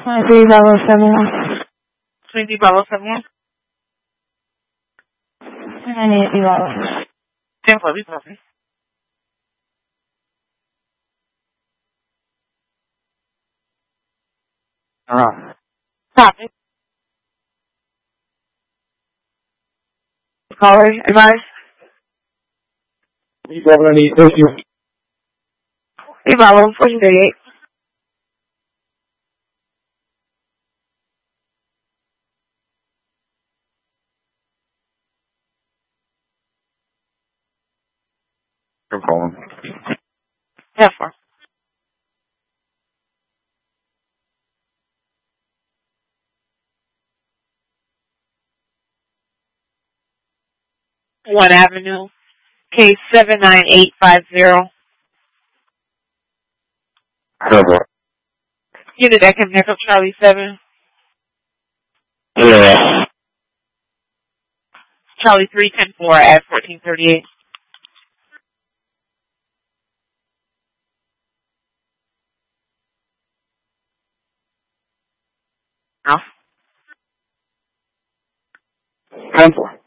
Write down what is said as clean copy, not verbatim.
23 Bravo 71. 23 Bravo 71. 98 Bravo. 10 4, be copy. Copy. Caller, advise. Bravo 1438. I'm calling. Yeah, 4. One Avenue, case 79850. Unit that can pick up Charlie 7. Yeah. Charlie 310-4 at 1438. Oh. 10-4.